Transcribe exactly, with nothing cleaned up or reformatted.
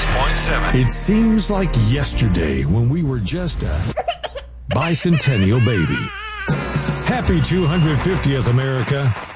point seven. It seems like yesterday when we were just a bicentennial baby. Happy two hundred fiftieth, America.